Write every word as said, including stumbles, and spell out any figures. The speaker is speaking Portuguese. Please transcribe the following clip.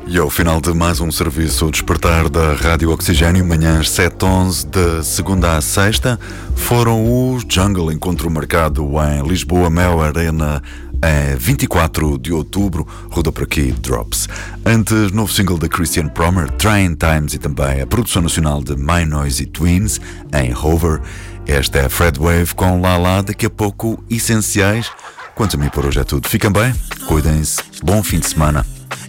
E ao final de mais um serviço Despertar da Rádio Oxigênio, manhãs sete onze, de segunda a sexta, foram os Jungle, encontro marcado em Lisboa Mel Arena, em vinte e quatro de outubro, roda por aqui Drops. Antes, novo single da Christian Promer, Train Times, e também a produção nacional de My Noisy Twins, em Hover. Esta é a Fred Wave com Lala, daqui a pouco Essenciais. Quanto a mim, por hoje é tudo. Fiquem bem, cuidem-se, bom fim de semana.